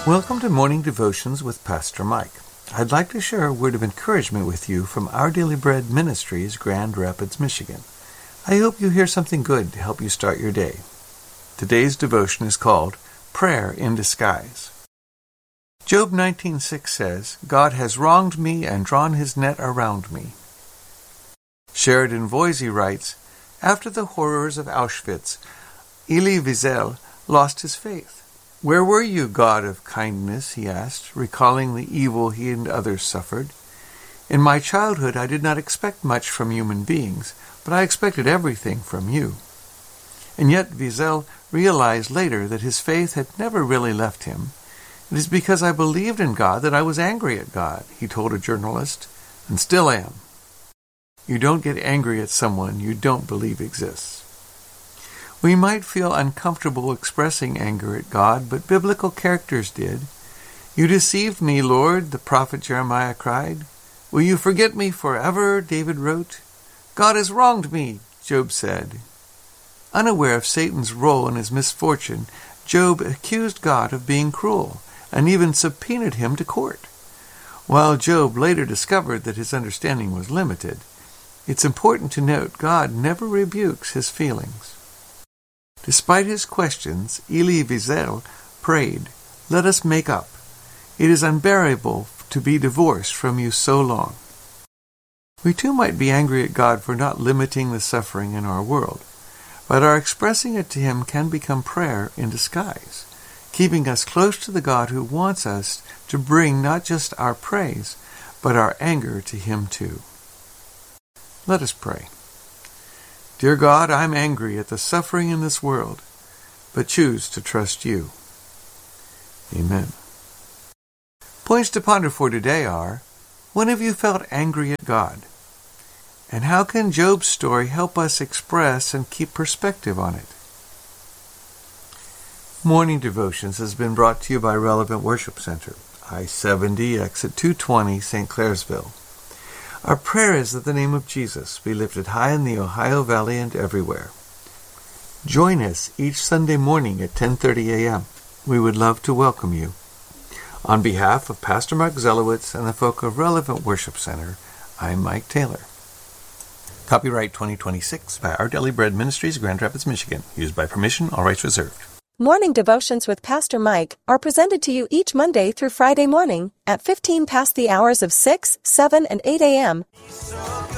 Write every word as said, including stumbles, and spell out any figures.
Welcome to Morning Devotions with Pastor Mike. I'd like to share a word of encouragement with you from Our Daily Bread Ministries, Grand Rapids, Michigan. I hope you hear something good to help you start your day. Today's devotion is called Prayer in Disguise. Job nineteen six says, God has wronged me and drawn his net around me. Sheridan Voisey writes, after the horrors of Auschwitz, Elie Wiesel lost his faith. Where were you, God of kindness, he asked, recalling the evil he and others suffered. In my childhood I did not expect much from human beings, but I expected everything from you. And yet Wiesel realized later that his faith had never really left him. It is because I believed in God that I was angry at God, he told a journalist, and still am. You don't get angry at someone you don't believe exists. We might feel uncomfortable expressing anger at God, but biblical characters did. You deceived me, Lord, the prophet Jeremiah cried. Will you forget me forever, David wrote. God has wronged me, Job said. Unaware of Satan's role in his misfortune, Job accused God of being cruel, and even subpoenaed him to court. While Job later discovered that his understanding was limited, it's important to note God never rebukes his feelings. Despite his questions, Elie Wiesel prayed, let us make up. It is unbearable to be divorced from you so long. We too might be angry at God for not limiting the suffering in our world, but our expressing it to him can become prayer in disguise, keeping us close to the God who wants us to bring not just our praise, but our anger to him too. Let us pray. Dear God, I'm angry at the suffering in this world, but choose to trust you. Amen. Points to ponder for today are, when have you felt angry at God? And how can Job's story help us express and keep perspective on it? Morning Devotions has been brought to you by Relevant Worship Center, I seventy, exit two twenty, Saint Clairsville. Our prayer is that the name of Jesus be lifted high in the Ohio Valley and everywhere. Join us each Sunday morning at ten thirty a.m. We would love to welcome you. On behalf of Pastor Mark Zelowitz and the folk of Relevant Worship Center, I'm Mike Taylor. Copyright twenty twenty-six by Our Daily Bread Ministries, Grand Rapids, Michigan. Used by permission, all rights reserved. Morning Devotions with Pastor Mike are presented to you each Monday through Friday morning at fifteen past the hours of six, seven, and eight a.m.